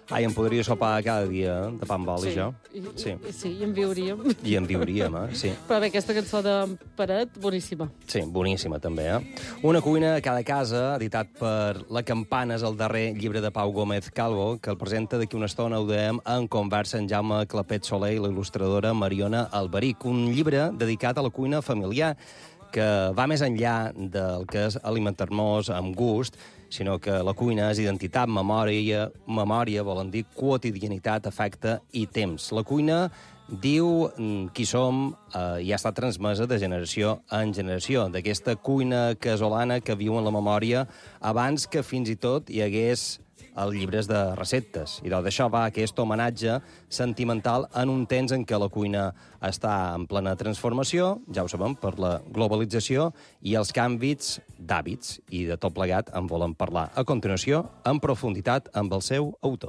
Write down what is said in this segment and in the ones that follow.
Ai, em podria sopar cada dia de pa amb oli, jo. Sí, i en viuríem. I en viuríem, sí. Però bé, aquesta cançó de Peret, boníssima. Sí, boníssima, també, Una cuina a cada casa, editat per La Campana, és el darrer llibre de Pau Gómez Calvo, que el presenta d'aquí una estona, ho dèiem, en conversa en Jaume Clapet Soler i la il·lustradora Mariona Alberic. Un llibre dedicat a la cuina familiar, que va més enllà del que és alimentar-nos amb gust, sinó que la cuina és identitat, memòria, volen dir quotidianitat, afecte i temps. La cuina diu qui som i ha estat transmesa de generació en generació, d'aquesta cuina casolana que viu en la memòria abans que fins i tot hi hagués els llibres de receptes. I d'això va aquest homenatge sentimental en un temps en què la cuina està en plena transformació, ja ho sabem, per la globalització i els canvis d'hàbits. I de tot plegat en volem parlar a continuació, en profunditat, amb el seu autor.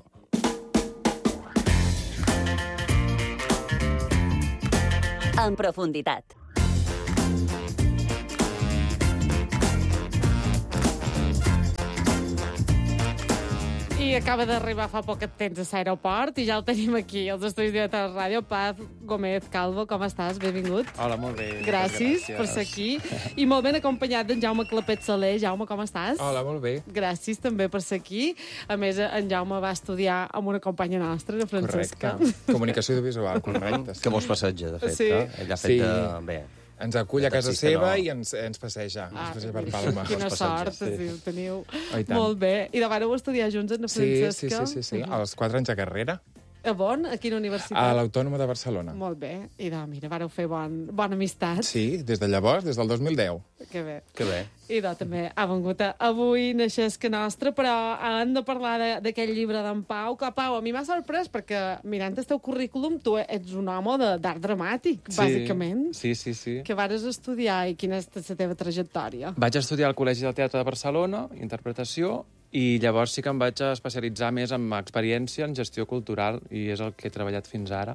En profunditat. I acaba d'arribar fa poc temps a l'aeroport i ja el tenim aquí, als estudis de la ràdio. Paz Gómez Calvo, com estàs? Benvingut. Hola, molt bé. Gràcies per ser aquí. I molt ben acompanyat d'en Jaume Clapet Soler. Jaume, com estàs? Hola, molt bé. Gràcies també per ser aquí. A més, en Jaume va estudiar amb una companya nostra, la Francesca. Correcte. Comunicació audiovisual, correcte. Que vos passeja, de fet, Sí. Ella ha fet bé. Ens acull a casa Taxista, seva no. i ens passeja. Ens passeja per Palma. Quina sort, Sí. sí, ho teniu. Oh, i tant. Molt bé. I de vàreu estudiar junts amb la Sí, Francesca? sí. Als 4 anys de carrera, A Bonn? A quina universitat? a l'Autònoma de Barcelona. Molt bé. I mira, vàreu fer bona amistat. Sí, des de llavors, des del 2010. Que bé. Que bé. I també ha vengut avui Naixesca Nostra, però hem de parlar d'aquest llibre d'en Pau, que, Pau, a mi m'ha sorprès, perquè mirant el teu currículum, tu ets un home d'art dramàtic, bàsicament. Sí. Que vares estudiar i quina és la teva trajectòria? Vaig estudiar al Col·legi del Teatre de Barcelona, interpretació, i llavors sí que em vaig especialitzar més en experiència en gestió cultural, i és el que he treballat fins ara.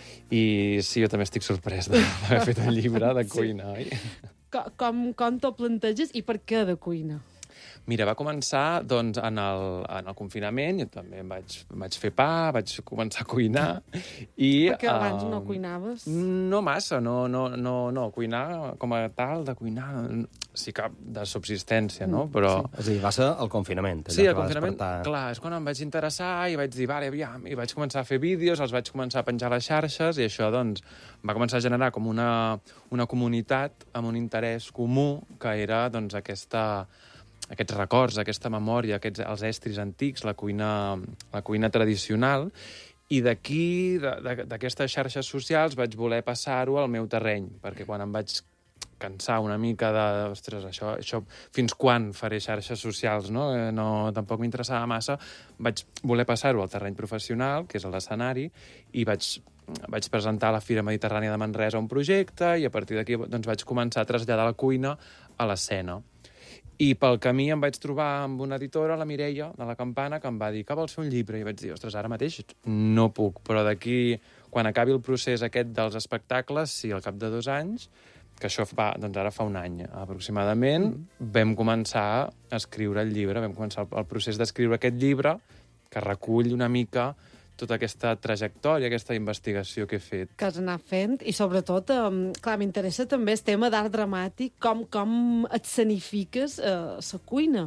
I sí, jo també estic sorprès d'haver fet un llibre de cuina, oi? Com t'ho planteges i per què de cuina? Mira, va començar doncs, en el confinament, jo també vaig fer pa, vaig començar a cuinar, i... Perquè abans no cuinaves? No massa, no. Cuinar com a tal, de cuinar, sí que de subsistència, no? Però... Sí. És a dir, va ser el confinament. Sí, el confinament, clar, és quan em vaig interessar i vaig dir, vale, aviam, i vaig començar a fer vídeos, els vaig començar a penjar a les xarxes, i això, doncs, va començar a generar com una comunitat amb un interès comú, que era, doncs, aquests records, aquesta memòria, els estris antics, la cuina tradicional, i d'aquí, d'aquestes xarxes socials, vaig voler passar-ho al meu terreny, perquè quan em vaig cansar una mica de, ostres, això fins quan faré xarxes socials, no? Tampoc m'interessava massa, vaig voler passar-ho al terreny professional, que és l'escenari, i vaig presentar a la Fira Mediterrània de Manresa un projecte, i a partir d'aquí doncs, vaig començar a traslladar la cuina a l'escena. I pel camí em vaig trobar amb una editora, la Mireia, de la Campana, que em va dir que vols fer un llibre. I vaig dir, ostres, ara mateix no puc, però d'aquí, quan acabi el procés aquest dels espectacles, sí, al cap de 2 anys, que això doncs ara fa un any aproximadament, vam començar a escriure el llibre, vam començar el procés d'escriure aquest llibre, que recull una mica tota aquesta trajectòria, aquesta investigació que he fet. Que has anat fent, i sobretot, clar, m'interessa també el tema d'art dramàtic, com escenifiques la cuina.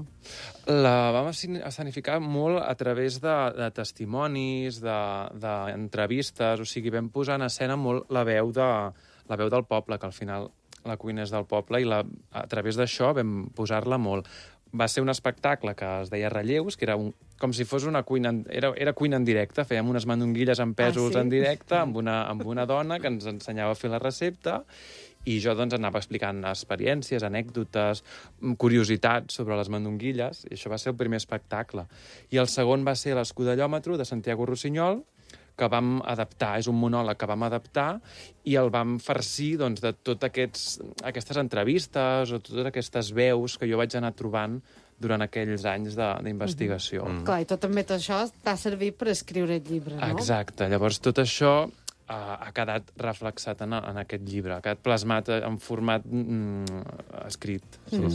La vam escenificar molt a través de testimonis, d'entrevistes, o sigui, vam posar en escena molt la veu del poble, que al final la cuina és del poble, i a través d'això vam posar-la molt. Va ser un espectacle que es deia Relleus, que era com si fos una cuina... Era cuina en directe, fèiem unes mandonguilles amb pèsols en directe, amb una dona que ens ensenyava a fer la recepta, i jo doncs anava explicant experiències, anècdotes, curiositats sobre les mandonguilles, i això va ser el primer espectacle. I el segon va ser l'Escudellòmetre, de Santiago Rossinyol, que vam adaptar, és un monòleg que vam adaptar, i el vam farcir doncs, de totes aquestes entrevistes o totes aquestes veus que jo vaig anar trobant durant aquells anys d'investigació. Clar, i tot això t'ha servit per escriure el llibre, no? Exacte. Llavors, tot això ha quedat reflexat en aquest llibre, ha quedat plasmat en format escrit. Sí.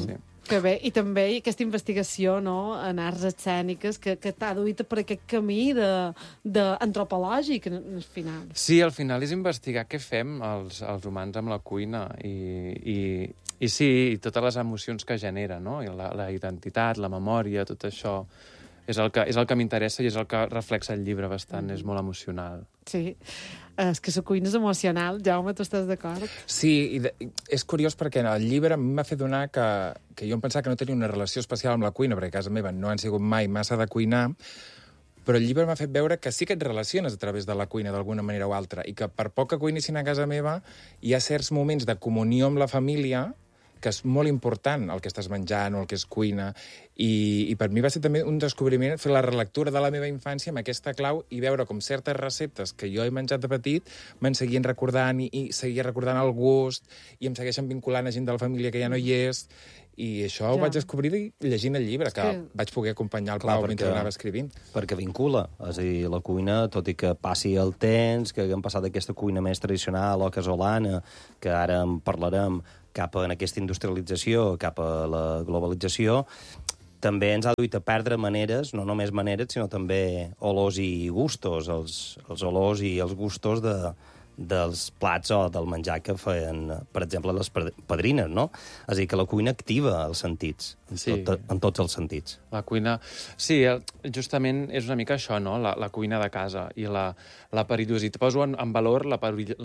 Que bé, i també aquesta investigació, no?, en arts escèniques, que t'ha duit per aquest camí antropològic, al final. Sí, al final és investigar què fem els humans amb la cuina i sí, i totes les emocions que genera, no? I la identitat, la memòria, tot això és el que m'interessa i és el que reflexa el llibre bastant, és molt emocional. Sí, és que la cuina és emocional. Jaume, tu estàs d'acord? Sí, és curiós perquè el llibre m'ha fet donar que jo em pensava que no tenia una relació especial amb la cuina, perquè a casa meva no han sigut mai massa de cuinar, però el llibre m'ha fet veure que sí que et relaciones a través de la cuina d'alguna manera o altra, i que per poc que cuinissin a casa meva hi ha certs moments de comunió amb la família que és molt important el que estàs menjant o el que es cuina, i per mi va ser també un descobriment fer la relectura de la meva infància amb aquesta clau i veure com certes receptes que jo he menjat de petit me'n seguien recordant i seguia recordant el gust i em segueixen vinculant a gent de la família que ja no hi és, i això ho vaig descobrir llegint el llibre, que vaig poder acompanyar el Pau mentre anava escrivint. Perquè vincula, és a dir, la cuina, tot i que passi el temps, que haguem passat d'aquesta cuina més tradicional o casolana, que ara en parlarem, cap a aquesta industrialització, cap a la globalització, també ens ha duit a perdre maneres, no només maneres, sinó també olors i gustos, els olors i els gustos dels plats o del menjar que feien, per exemple, les padrines, no? És a dir, que la cuina activa els sentits, en tots els sentits. La cuina... Sí, justament és una mica això, no?, la cuina de casa i la perillositat. Poso en valor la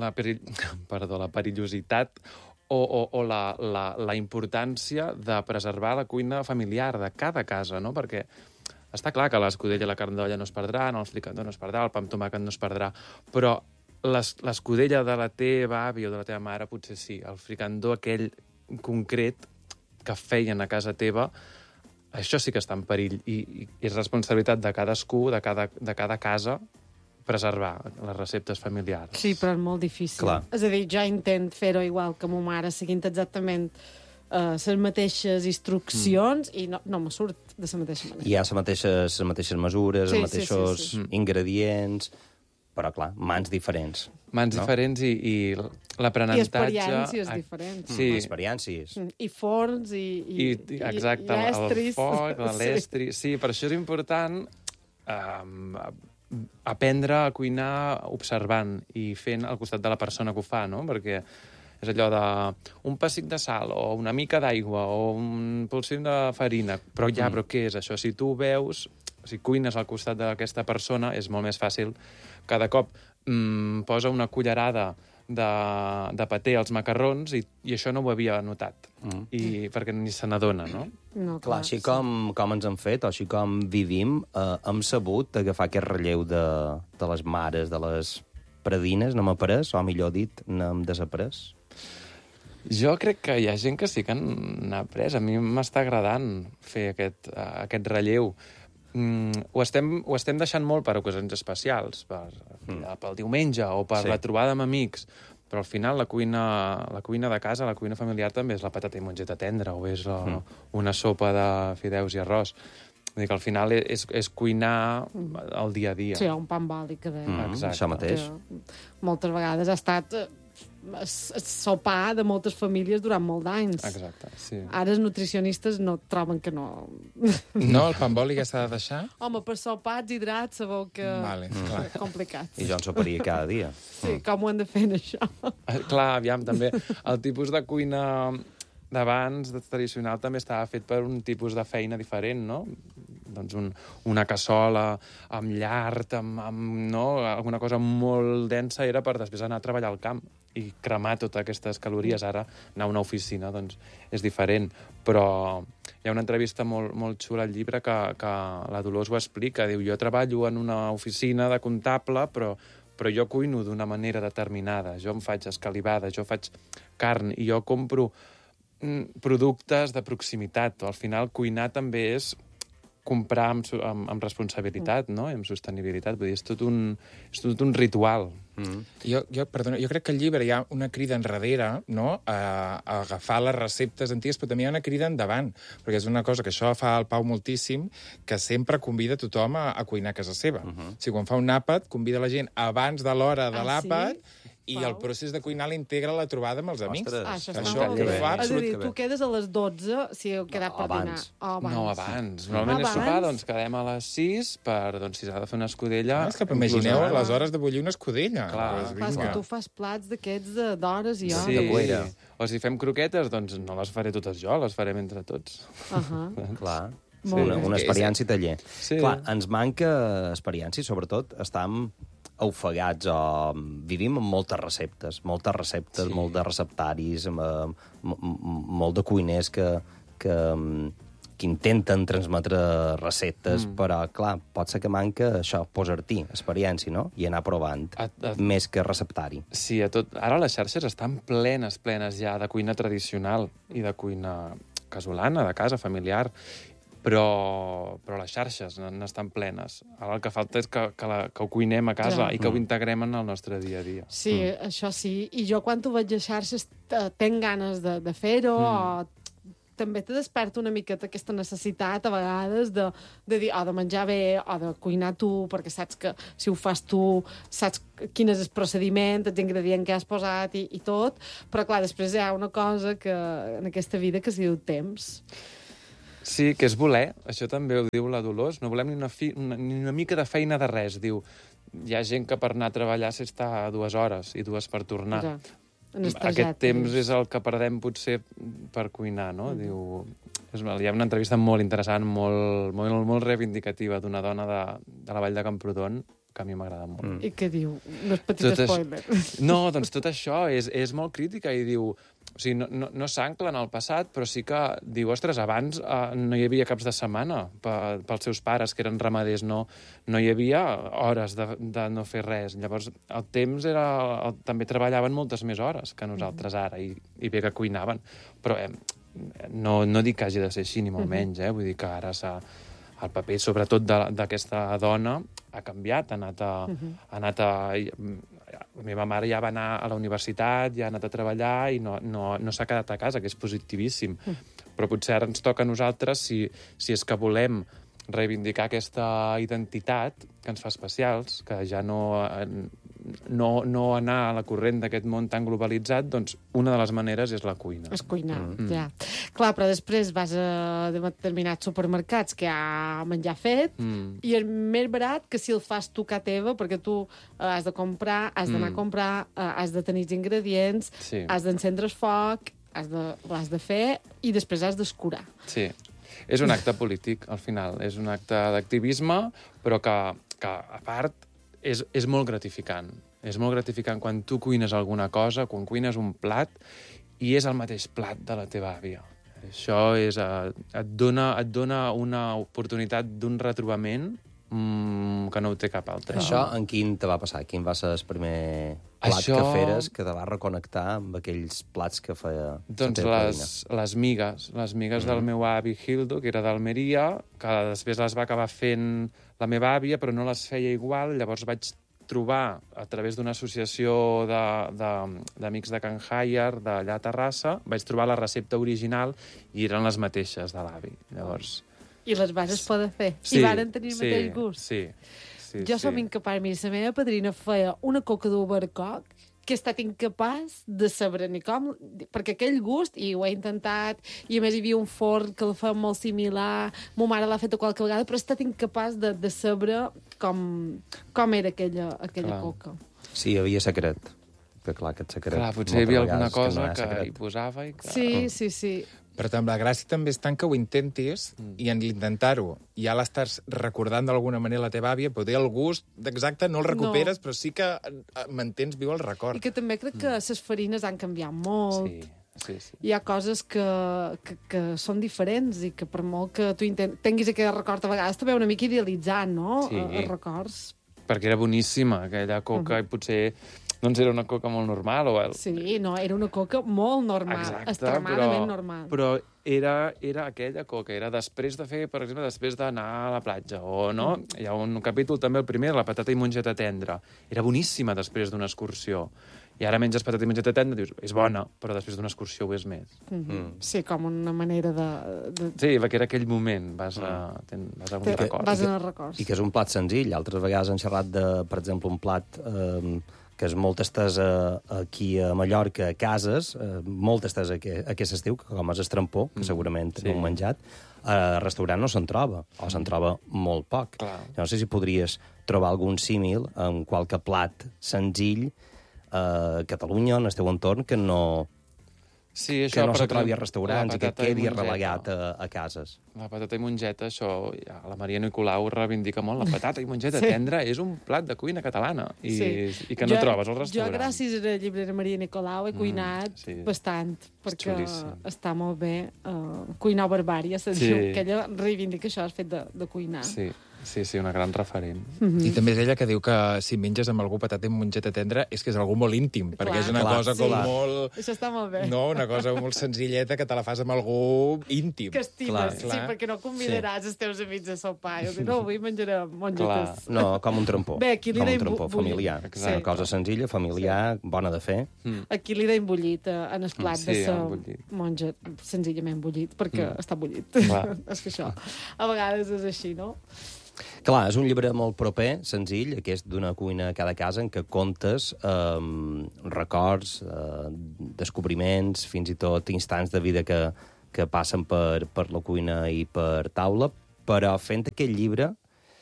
perillositat o la importància de preservar la cuina familiar de cada casa, no? Perquè està clar que l'escudella i la carn d'olla no es perdran, el fricandó no es perdrà, el pa amb tomàquet no es perdrà, però l'escudella de la teva àvia o de la teva mare potser sí. El fricandó aquell concret que feien a casa teva, això sí que està en perill i és responsabilitat de cadascú, de cada casa, preservar les receptes familiars. Sí, però és molt difícil. Clar. És a dir, jo intent fer-ho igual que ma mare, seguint exactament les mateixes instruccions i no me surt de la mateixa manera. Hi ha les mateixes mesures, els mateixos ingredients, però, clar, mans diferents. Mans diferents i l'aprenentatge... I experiències diferents. Sí. Experiències. I forns exacte, l'estris. El foc, l'estri... Sí, per això és important aprendre a cuinar observant i fent al costat de la persona que ho fa, no? Perquè és allò d'un pessic de sal o una mica d'aigua o un polsim de farina. Però què és això? Si tu veus, si cuines al costat d'aquesta persona, és molt més fàcil. Cada cop posa una cullerada de paté als macarrons i això no ho havia notat. Perquè ni se n'adona, no? No, clar, així com ens han fet, o així com vivim, hem sabut agafar aquest relleu de les mares, de les predines, no m'ha après, o millor dit, n'hem desaprès. Jo crec que hi ha gent que sí que n'ha après. A mi m'està agradant fer aquest relleu. Ho estem deixant molt per ocasions especials, pel diumenge o per la trobada amb amics, però al final la cuina de casa, la cuina familiar també és la patata i mongeta tendra o és una sopa de fideus i arròs. Vull dir que al final és cuinar el dia a dia. Sí, un pa amb oli, que deia. Això mateix. Moltes vegades ha estat el sopar de moltes famílies durant molt d'anys. Exacte, sí. Ara els nutricionistes no troben que no... No, el pa amb oli que s'ha de deixar? Home, per sopars, hidrats, sabeu que és complicat. I jo en soparia cada dia. Sí, com ho hem de fer, això? Clar, aviam, també el tipus de cuina d'abans, tradicional, també estava fet per un tipus de feina diferent, no? Doncs una cassola amb llard, alguna cosa molt densa era per després anar a treballar al camp i cremar totes aquestes calories. Ara anar a una oficina doncs, és diferent. Però hi ha una entrevista molt xula al llibre que la Dolors ho explica. Diu, jo treballo en una oficina de comptable, però jo cuino d'una manera determinada. Jo em faig escalivada, jo faig carn i jo compro productes de proximitat. Al final, cuinar també és comprar amb responsabilitat, no? I amb sostenibilitat. Vull dir, és tot un ritual. Jo crec que al llibre hi ha una crida enrere, no?, a agafar les receptes antigues, però també hi ha una crida endavant, perquè és una cosa que això fa el Pau moltíssim, que sempre convida tothom a cuinar a casa seva. O sigui, quan fa un àpat, convida la gent abans de l'hora de l'àpat I el procés de cuinar l'integra la trobada amb els amics. Ostres, això està Això molt ho bé. fa És a dir, absolut. tu quedes a les 12 si heu quedat per dinar. Abans. O abans. No, abans. Normalment és sopar, doncs quedem a les 6 per, doncs, si s'ha de fer una escudella... És que imagineu les hores de bullir una escudella. Clar. Doncs Clar, és que vinga. tu fas plats d'aquests d'hores i hores. Sí, de cuera. o si fem croquetes, doncs no les faré totes jo, les farem entre tots. Clar. Molt Una bé. experiència taller. Sí. Clar, ens manca experiència, sobretot estem ofegats o vivim amb moltes receptes, Sí. molt de receptaris, molt de cuiners que intenten transmetre receptes, però, clar, pot ser que manca això, posar-t'hi, experiència, no? I anar provant, més que receptari. Sí, ara les xarxes estan plenes ja de cuina tradicional i de cuina casolana, de casa, familiar, però les xarxes n'estan plenes. Ara el que falta és que ho cuinem a casa Ja. i que ho integrem en el nostre dia a dia. Sí, això sí. I jo quan t'ho veig a xarxes tenc ganes de fer-ho o també te desperta una miqueta aquesta necessitat a vegades de dir, o de menjar bé o de cuinar tu, perquè saps que si ho fas tu saps quin és el procediment, els ingredients que has posat i tot, però clar, després hi ha una cosa que en aquesta vida que es diu temps. Sí, que és voler. Això també ho diu la Dolors. No volem ni una mica de feina de res. Diu, hi ha gent que per anar a treballar s'està 2 hores i 2 per tornar. Ja, en el Aquest trajecte. temps és el que perdem potser per cuinar, no? Diu, hi ha una entrevista molt interessant, molt reivindicativa d'una dona de la Vall de Camprodon que a mi m'agrada molt. I què diu? No és petit spoiler. No, doncs tot això és molt crítica i diu... O sigui, no s'ancla en el passat, però sí que diu, ostres, abans no hi havia caps de setmana pels seus pares, que eren ramaders, no hi havia hores de no fer res. Llavors, el temps era... També treballaven moltes més hores que nosaltres ara, i bé que cuinaven. Però no dic que hagi de ser així, ni molt menys, vull dir que ara el paper, sobretot d'aquesta dona, ha canviat, ha anat a... La meva mare ja va anar a la universitat, ja ha anat a treballar i no s'ha quedat a casa, que és positivíssim. Però potser ara ens toca a nosaltres, si és que volem reivindicar aquesta identitat que ens fa especials, que ja no anar a la corrent d'aquest món tan globalitzat, doncs una de les maneres és la cuina. És cuinar, ja. Clar, però després vas a determinats supermercats que hi ha menjar fet i és més barat que si el fas tu a teva, perquè tu has de comprar, has d'anar a comprar, has de tenir els ingredients, Sí. has d'encendre el foc, l'has de fer i després has d'escurar. Sí. És un acte polític, al final. És un acte d'activisme, però que a part, és molt gratificant. És molt gratificant quan tu cuines alguna cosa, quan cuines un plat, i és el mateix plat de la teva àvia. Això et dona una oportunitat d'un retrobament que no ho té cap altre. Això en quin te va passar? Quin va ser el primer plat que feres que te va reconnectar amb aquells plats que feia Doncs les migues del meu avi Hildo, que era d'Almeria, que després les va acabar fent la meva àvia, però no les feia igual. Llavors vaig trobar, a través d'una associació d'amics de Can Haier, d'allà a Terrassa, vaig trobar la recepta original i eren les mateixes de l'avi. Llavors... I les bases poden fer. I varen tenir el mateix gust. Sí. Jo som incapaç. Mira, la meva padrina feia una coca d'albercoc que he estat incapaç de saber ni com, perquè aquell gust, i ho he intentat, i a més hi havia un forn que el feia molt similar, ma mare l'ha fet qualque vegada, però he estat incapaç de saber com era aquella coca. Sí, hi havia secret. Que clar, aquest secret... Clar, potser hi havia alguna moltes cosa vegades que no hi posava i que... Sí. Però també la gràcia també és tant que ho intentis i en l'intentar-ho ja l'estàs recordant d'alguna manera la teva àvia, poder el gust exacte no el recuperes, però sí que mantens viu el record. I que també crec que les farines han canviat molt. Sí. Hi ha coses que són diferents i que per molt que tu tinguis aquest record, a vegades també una mica idealitzant, no? Sí. Els records. Perquè era boníssima aquella coca i potser doncs era una coca molt normal. Sí, no, era una coca molt normal, extremadament normal. Però era aquella coca, era després de fer, per exemple, després d'anar a la platja, o no? Hi ha un capítol també, el primer, la patata i mongeta tendra. Era boníssima després d'una excursió. I ara menges patata i mongeta tendra, dius, és bona, però després d'una excursió ho és més. Sí, com una manera de... Sí, perquè era aquell moment, vas a un record. Vas en els records. I que és un plat senzill. Altres vegades han xerrat de, per exemple, un plat que és molt estesa aquí a Mallorca, a cases, molt estesa aquest estiu, com és estrampó, que segurament no heu menjat, a restaurant no se'n troba, o se'n troba molt poc. Clar. Jo no sé si podries trobar algun símil en qualque plat senzill a Catalunya, en el teu entorn, que no se trobi a restaurants i que quedi relegat a cases. La patata i mongeta, això, ja, la Maria Nicolau reivindica molt. La patata i mongeta tendra és un plat de cuina catalana i que no trobes al restaurant. Jo, gràcies a la llibrera Maria Nicolau, he cuinat bastant, perquè està molt bé. Cuinar barbària, se'n diu, que ella reivindica això, el fet de cuinar. Sí, una gran referent. I també és ella que diu que si menges amb algú patata i mongeta tendra és que és algú molt íntim, perquè és una cosa com molt... Això està molt bé. No, una cosa molt senzilleta que te la fas amb algú íntim. Que estimes, sí, perquè no convidaràs els teus amics a sopar. Jo dic, no, avui menjaré mongetes. No, com un trampó. Bé, aquí li deim familiar. Una cosa senzilla, familiar, bona de fer. Aquí li deim bullit en el plat de sa monja, senzillament bullit, perquè està bullit. És que això, a vegades és així, no? Clar, és un llibre molt proper, senzill, aquest d'una cuina a cada casa, en què contes records, descobriments, fins i tot instants de vida que passen per la cuina i per taula, però fent aquest llibre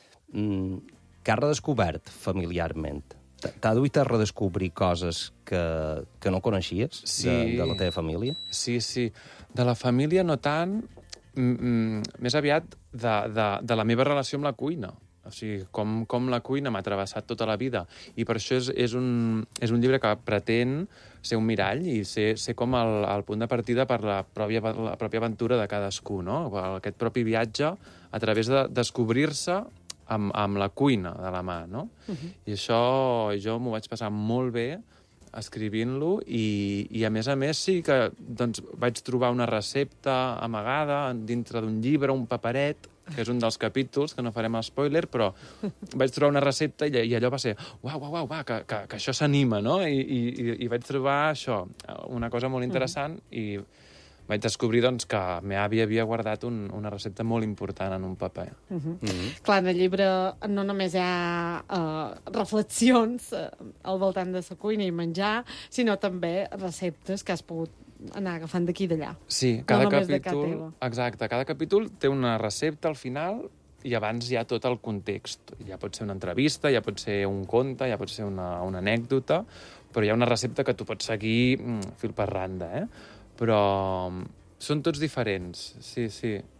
que has redescobert familiarment. T'ha duit a redescobrir coses que no coneixies de la teva família? Sí. De la família no tant, més aviat de la meva relació amb la cuina. O sigui, com la cuina m'ha travessat tota la vida. I per això és un llibre que pretén ser un mirall i ser com el punt de partida per la pròpia aventura de cadascú, no? Aquest propi viatge a través de descobrir-se amb la cuina de la mà, no? I això jo m'ho vaig passar molt bé escrivint-lo i a més sí que doncs, vaig trobar una recepta amagada dintre d'un llibre, un paperet, que és un dels capítols, que no farem spoiler, però vaig trobar una recepta i allò va ser uau, que això s'anima, no? I vaig trobar això, una cosa molt interessant i vaig descobrir doncs, que meva àvia havia guardat una recepta molt important en un paper. Clar, en el llibre no només hi ha reflexions al voltant de la cuina i menjar, sinó també receptes que has pogut anar agafant d'aquí i d'allà. Sí, cada capítol... Exacte, cada capítol té una recepta al final i abans hi ha tot el context. Ja pot ser una entrevista, ja pot ser un conte, ja pot ser una anècdota, però hi ha una recepta que tu pots seguir fil per randa, Però són tots diferents, sí.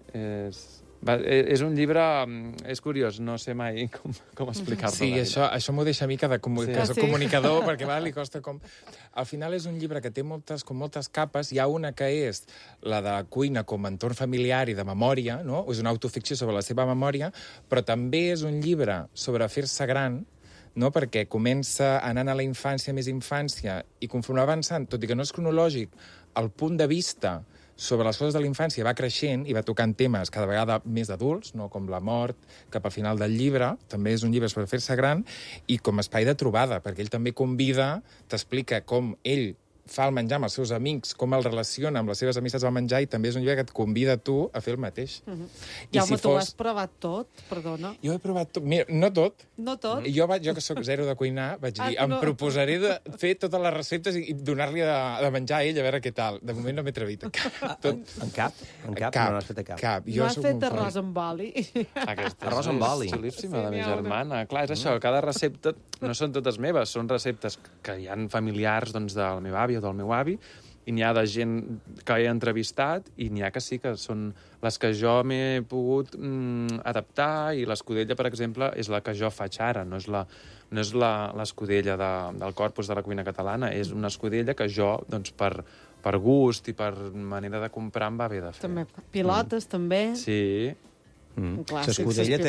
És un llibre... És curiós, no sé mai com explicar-lo. Sí, això m'ho deixa a mi que soc comunicador, perquè li costa com... Al final és un llibre que té moltes capes. Hi ha una que és la de la cuina com a entorn familiar i de memòria, no? És una autoficció sobre la seva memòria, però també és un llibre sobre fer-se gran, no? Perquè comença anant a la infància, més infància, i conforme va avançant, tot i que no és cronològic, el punt de vista sobre les coses de la infància va creixent i va tocant temes cada vegada més adults, no? Com la mort, cap al final del llibre, també és un llibre per fer-se gran, i com a espai de trobada, perquè ell també convida, t'explica com ell fa el menjar amb els seus amics, com el relaciona amb les seves amistats al menjar, i també és un llibre que et convida a tu a fer el mateix. Jaume, tu has provat tot? Perdona. Jo he provat tot. Mira, no tot. No tot? Jo que soc zero de cuinar, vaig dir, em proposaré de fer totes les receptes i donar-li de menjar a ell, a veure què tal. De moment no m'he atrevit a cap. En cap? No has fet a cap. No has fet arròs amb oli? Arròs amb oli. Xulíssima, de ma germana. Clar, és això, cada recepta no són totes meves, són receptes que hi ha familiars de la meva àvia o del meu avi, i n'hi ha de gent que he entrevistat, i n'hi ha que sí que són les que jo m'he pogut adaptar, i l'escudella, per exemple, és la que jo faig ara, no és l'escudella del corpus de la cuina catalana, és una escudella que jo, doncs, per gust i per manera de comprar em va bé de fer. També pilotes, també. Sí. L'escudella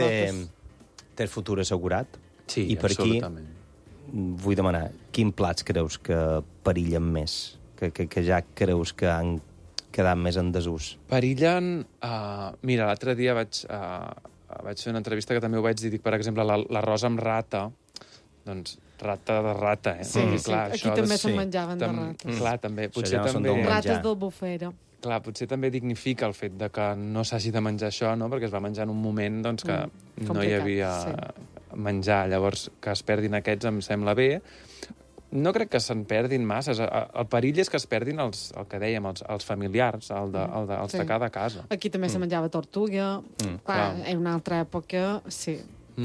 té el futur assegurat. Sí, i per absolutament. Aquí vull demanar, quins plats creus que perillen més? Que ja creus que han quedat més en desús? Perillen... Mira, l'altre dia vaig fer una entrevista que també ho vaig dir, per exemple, l'arròs amb rata. Doncs rata de rata, Sí, clar, aquí també se'n menjaven de rata. Clar, també. Potser també... Rates del bufera. Clar, potser també dignifica el fet de que no s'hagi de menjar això, no? Perquè es va menjar en un moment doncs, que no hi havia menjar. Llavors, que es perdin aquests em sembla bé. No crec que se'n perdin massa. El perill és que es perdin el que dèiem, els familiars, els de cada casa. Aquí també se menjava tortuga. Clar, en una altra època, sí,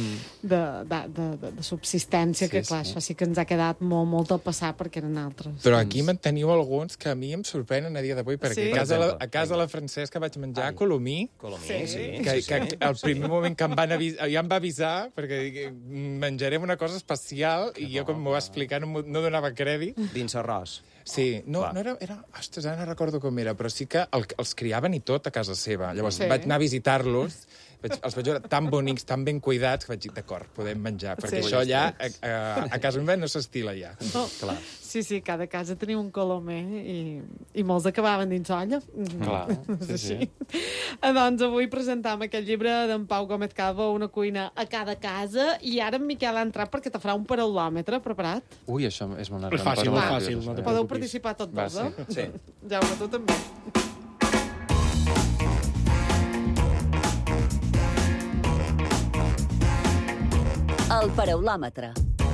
de subsistència, que clar, això sí que ens ha quedat molt al passar perquè eren altres. Però aquí me'n teniu alguns que a mi em sorprenen a dia d'avui, perquè a casa la Francesca vaig menjar colomí. Colomí, sí. Que el primer moment que ja em va avisar, perquè menjarem una cosa especial, i jo, com m'ho va explicar, no donava crèdit. Dins arròs. Sí, no era... Ostres, ara no recordo com era, però sí que els criaven i tot a casa seva. Llavors vaig anar a visitar-los, els vaig veure tan bonics, tan ben cuidats, que vaig dir, d'acord, podem menjar, perquè això ja a casa meva no s'estila ja. Clar. Sí, cada casa tenia un colomer i molts acabaven dins olla. Clar, sí. Doncs avui presentam aquest llibre d'en Pau Gómez Calvo, Una cuina a cada casa, i ara en Miquel ha entrat perquè te farà un paraulòmetre preparat. Ui, això és molt És fàcil, és fàcil. No te Podeu preocupis. participar tots dos, eh? Sí. Jaume, tu també. El paraulòmetre.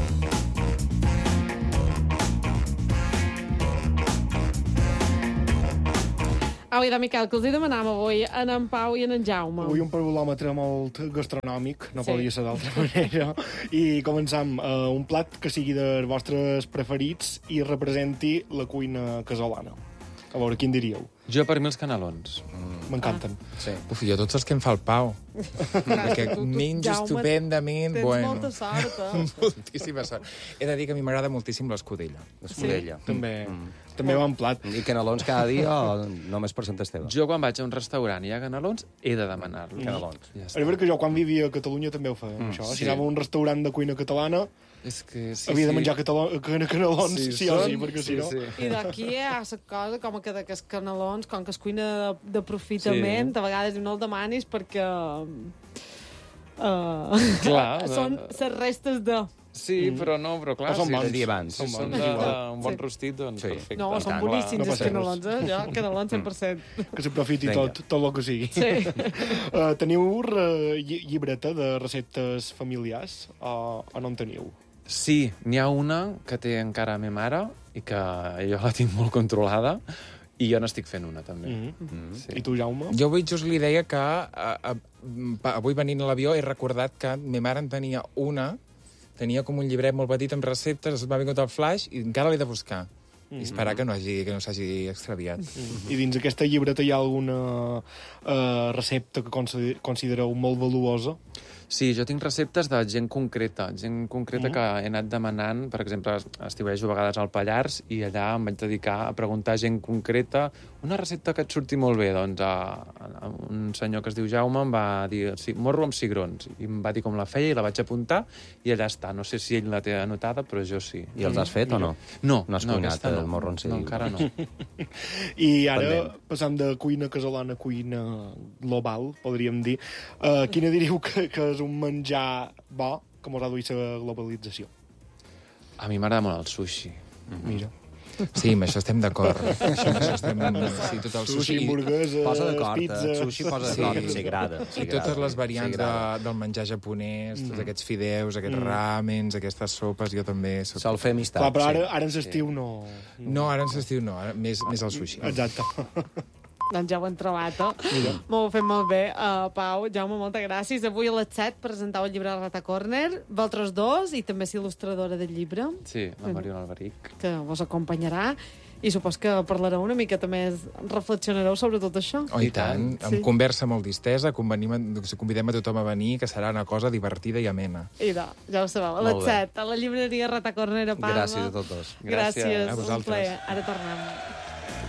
Au, idò, Miquel, que els hi demanàvem avui en Pau i en Jaume. Avui un paraulòmetre molt gastronòmic, no Sí. podia ser d'altra manera. I començam un plat que sigui dels vostres preferits i representi la cuina casolana. A veure, quin diríeu? Jo, per mi, els canelons. M'encanten. Sí. Uf, jo tots els que em fa el Pau. Perquè menjo Jaume, estupendament. Tens Bueno, molta sort, eh? moltíssima sort. He de dir que a mi m'agrada moltíssim l'escudella. L'escudella. També va en plat. I canelons cada dia o només per Sant Esteve? Jo, quan vaig a un restaurant i hi ha canelons, he de demanar-los. Canelons. Ja És està. veritat que jo, quan vivia a Catalunya, també ho fèiem, això. Si anava a un restaurant de cuina catalana, És que sí, havia de menjar canelons, sí o sí, perquè si no... I d'aquí hi ha la cosa com que els canelons, com que es cuina d'aprofitament, a vegades no el demanis perquè... Clar, són les restes de... Sí, però clar... Són sí, bons. De dia abans. Si són un bon rostit, doncs Sí. perfecte. No, són tant. boníssims No els passa res. canelons, eh? Jo, canelons 100%. Que s'aprofiti Vinga. tot el que sigui. Sí. Teniu llibreta de receptes familiars o no en teniu? Sí, n'hi ha una que té encara a meva mare i que jo la tinc molt controlada i jo n'estic fent una, també. Sí. I tu, Jaume? Jo avui just li deia que avui venint a l'avió he recordat que ma mare en tenia una, tenia com un llibret molt petit amb receptes, es m'ha vingut el flash i encara l'he de buscar. I esperar que no s'hagi extraviat. I dins aquesta llibreta hi ha alguna recepta que considereu molt valuosa? Sí, jo tinc receptes de gent concreta que he anat demanant. Per exemple, estiuejo a vegades al Pallars i allà em vaig dedicar a preguntar a gent concreta una recepta que et surti molt bé. Doncs un senyor que es diu Jaume em va dir morro amb cigrons i em va dir com la feia i la vaig apuntar i allà està. No sé si ell la té anotada, però jo sí. I els has fet o no? No, No has cuinat aquesta el morro amb No, cigrons? encara no. I ara, Pendent. passant de cuina casolana a cuina global, podríem dir, quina diríeu que és un menjar bo que mos ha duit la globalització? A mi m'agrada molt el sushi. Mira. Sí, amb això estem d'acord. Sí, tot el Sushi, sushi. hamburgueses, Posa d'acord, pizzas... sushi posa d'acord, s'hi agrada. I totes les variants del menjar japonès, tots aquests fideus, aquests ràmens, aquestes sopes, jo també... Sol fer amistat. Clar, però ara en l'estiu no... No, ara ens estiu no, ara més el sushi. Exacte. Doncs ja ho hem trobat, eh? M'ho heu fet molt bé. Pau, Jaume, moltes gràcies. Avui a les 7 presentau el llibre de Rata Corner, vosaltres dos, i també és il·lustradora del llibre, Sí, la Mariona Alberic. que vos acompanyarà. I supos que parlareu una miqueta més, reflexionareu sobre tot això. Oh, i tant, Sí. amb conversa molt distesa, convidem a tothom a venir, que serà una cosa divertida i amena. I ja ho sabeu, a les Molt bé. 7, a la llibreria Rata Corner a Palma. Gràcies a tots dos. Gràcies, Gràcies. A un vosaltres. plaer. Ara tornem.